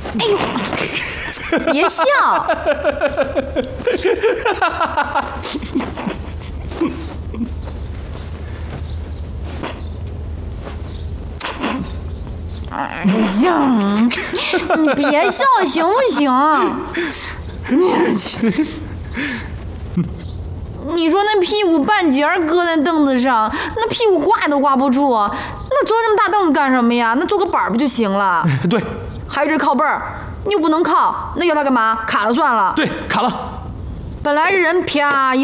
哎呦，别笑。哎呀，你别笑了行不行？你说那屁股半截搁在凳子上，那屁股挂都挂不住，那坐这么大凳子干什么呀？那坐个板不就行了？ 对， 还有这靠背儿，你又不能靠，那要它干嘛？卡了算了。 对，卡了。 本来是人啪一